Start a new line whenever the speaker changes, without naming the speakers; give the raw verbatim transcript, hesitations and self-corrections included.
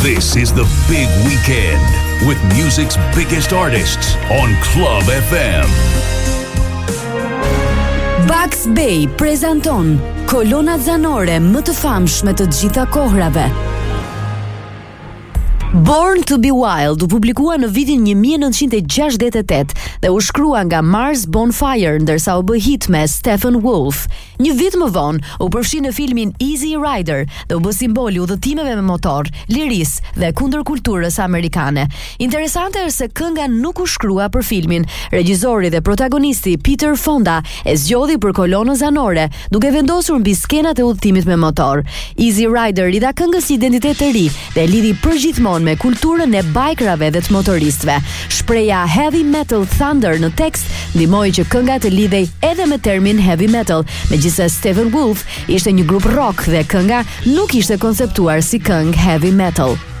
This is the big weekend with music's biggest artists on Club F M.
Bugs Bay prezanton kolonat zanore më të famshme të gjitha kohrave. Born to be Wild u publikua në vitin një mijë e nëntëqind e gjashtëdhjetë e tetë dhe u shkrua nga Mars Bonfire ndërsa u bë hit me Stephen Wolf. Një vit më vonë u përfshi në filmin Easy Rider dhe u bë simboli udhëtimeve me motor, lirisë dhe kundërkulturës amerikane. Interesante është se kënga nuk u shkrua për filmin. Regjizori dhe protagonisti Peter Fonda e zgjodhi për kolonën zanore, duke vendosur mbi skenat e udhëtimit me motor. Easy Rider i dha këngës një identitet të ri dhe e lidhi përgjithmonë me kulturën e bajkrave dhe të motoristëve. Shpreha Heavy Metal Thunder në tekst ndihmoi që kënga të lidhej edhe me termin heavy metal, megjithëse Stephen Wolf ishte një grup rock dhe kënga nuk ishte konceptuar si këngë heavy metal.